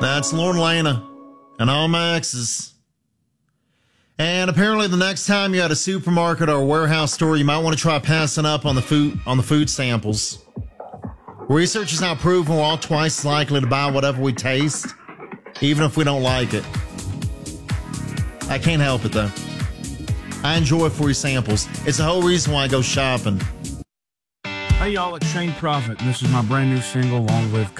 That's Lauren Lana and all my exes. And apparently the next time you're at a supermarket or a warehouse store, you might want to try passing up on the food samples. Research has now proven we're all twice as likely to buy whatever we taste, even if we don't like it. I can't help it, though. I enjoy free samples. It's the whole reason why I go shopping. Hey, y'all, it's Shane Prophet, and this is my brand new single, Long Live